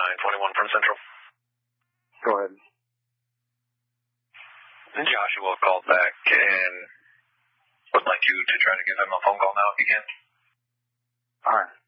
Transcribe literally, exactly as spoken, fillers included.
nine twenty-one from Central. Go ahead. Joshua called back and would like you to try to give him a phone call now if you can. All right.